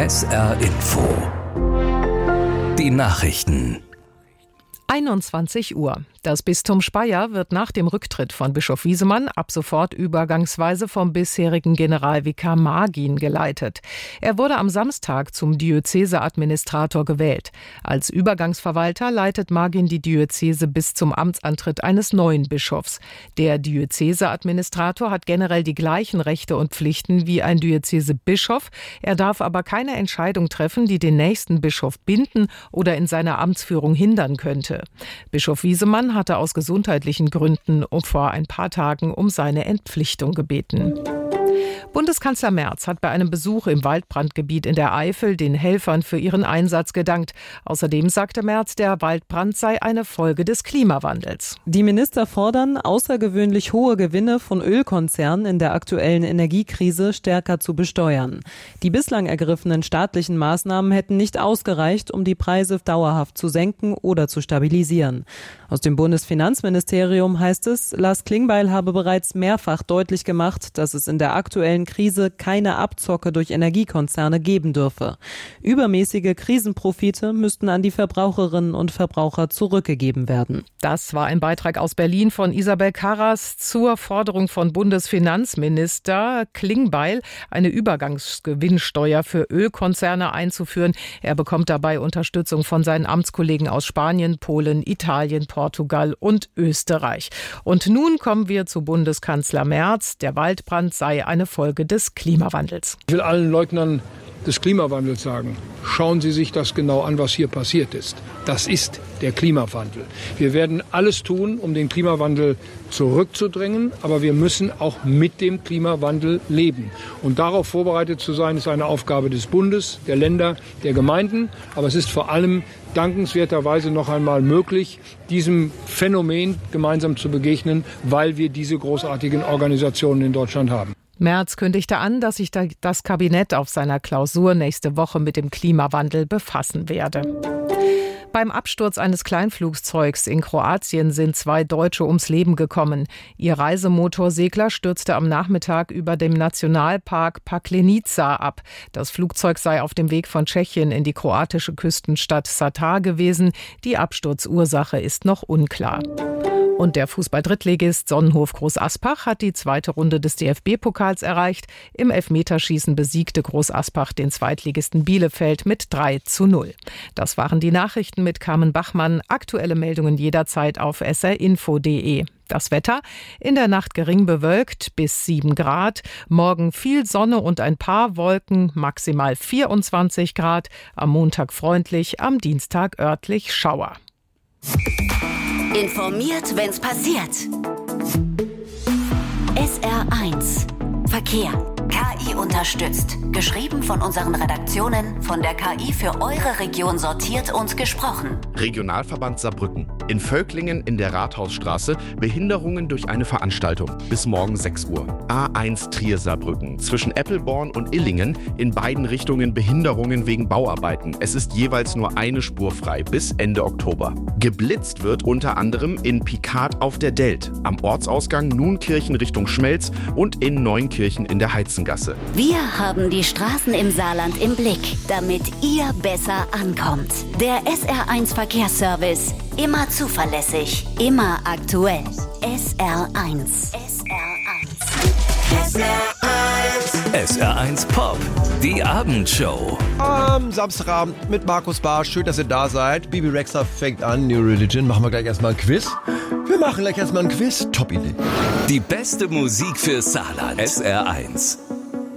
SR Info. Die Nachrichten. 21 Uhr. Das Bistum Speyer wird nach dem Rücktritt von Bischof Wiesemann ab sofort übergangsweise vom bisherigen Generalvikar Margin geleitet. Er wurde am Samstag zum Diözeseadministrator gewählt. Als Übergangsverwalter leitet Margin die Diözese bis zum Amtsantritt eines neuen Bischofs. Der Diözeseadministrator hat generell die gleichen Rechte und Pflichten wie ein Diözesebischof. Er darf aber keine Entscheidung treffen, die den nächsten Bischof binden oder in seiner Amtsführung hindern könnte. Bischof Wiesemann hatte aus gesundheitlichen Gründen vor ein paar Tagen um seine Entpflichtung gebeten. Bundeskanzler Merz hat bei einem Besuch im Waldbrandgebiet in der Eifel den Helfern für ihren Einsatz gedankt. Außerdem sagte Merz, der Waldbrand sei eine Folge des Klimawandels. Die Minister fordern, außergewöhnlich hohe Gewinne von Ölkonzernen in der aktuellen Energiekrise stärker zu besteuern. Die bislang ergriffenen staatlichen Maßnahmen hätten nicht ausgereicht, um die Preise dauerhaft zu senken oder zu stabilisieren. Aus dem Bundesfinanzministerium heißt es, Lars Klingbeil habe bereits mehrfach deutlich gemacht, dass es in der aktuellen Krise keine Abzocke durch Energiekonzerne geben dürfe. Übermäßige Krisenprofite müssten an die Verbraucherinnen und Verbraucher zurückgegeben werden. Das war ein Beitrag aus Berlin von Isabel Karras zur Forderung von Bundesfinanzminister Klingbeil, eine Übergangsgewinnsteuer für Ölkonzerne einzuführen. Er bekommt dabei Unterstützung von seinen Amtskollegen aus Spanien, Polen, Italien, Portugal und Österreich. Und nun kommen wir zu Bundeskanzler Merz. Der Waldbrand sei eine Folge des Klimawandels. Ich will allen Leugnern des Klimawandels sagen, schauen Sie sich das genau an, was hier passiert ist. Das ist der Klimawandel. Wir werden alles tun, um den Klimawandel zurückzudrängen, aber wir müssen auch mit dem Klimawandel leben. Und darauf vorbereitet zu sein, ist eine Aufgabe des Bundes, der Länder, der Gemeinden. Aber es ist vor allem dankenswerterweise noch einmal möglich, diesem Phänomen gemeinsam zu begegnen, weil wir diese großartigen Organisationen in Deutschland haben. Merz kündigte an, dass sich das Kabinett auf seiner Klausur nächste Woche mit dem Klimawandel befassen werde. Beim Absturz eines Kleinflugzeugs in Kroatien sind 2 Deutsche ums Leben gekommen. Ihr Reisemotorsegler stürzte am Nachmittag über dem Nationalpark Paklenica ab. Das Flugzeug sei auf dem Weg von Tschechien in die kroatische Küstenstadt Sata gewesen. Die Absturzursache ist noch unklar. Und der Fußball-Drittligist Sonnenhof Groß Aspach hat die zweite Runde des DFB-Pokals erreicht. Im Elfmeterschießen besiegte Groß Aspach den Zweitligisten Bielefeld mit 3:0. Das waren die Nachrichten mit Carmen Bachmann. Aktuelle Meldungen jederzeit auf srinfo.de. Das Wetter: in der Nacht gering bewölkt bis 7 Grad. Morgen viel Sonne und ein paar Wolken, maximal 24 Grad. Am Montag freundlich, am Dienstag örtlich Schauer. Informiert, wenn's passiert. SR1 Verkehr. KI unterstützt. Geschrieben von unseren Redaktionen, von der KI für eure Region sortiert und gesprochen. Regionalverband Saarbrücken. In Völklingen in der Rathausstraße Behinderungen durch eine Veranstaltung. Bis morgen 6 Uhr. A1 Trier-Saarbrücken. Zwischen Eppelborn und Illingen in beiden Richtungen Behinderungen wegen Bauarbeiten. Es ist jeweils nur eine Spur frei bis Ende Oktober. Geblitzt wird unter anderem in Picard auf der Delt. Am Ortsausgang Nuenkirchen Richtung Schmelz und in Neunkirchen in der Heizengasse. Wir haben die Straßen im Saarland im Blick, damit ihr besser ankommt. Der SR1 Verkehrsservice. Immer zuverlässig, immer aktuell. SR1. SR1 Pop, die Abendshow. Am Samstagabend mit Markus Barsch. Schön, dass ihr da seid. Bibi Rexha fängt an. New Religion. Machen wir gleich erstmal ein Quiz. Wir machen gleich erstmal ein Quiz. Top Idee. Die beste Musik für Saarland. SR1.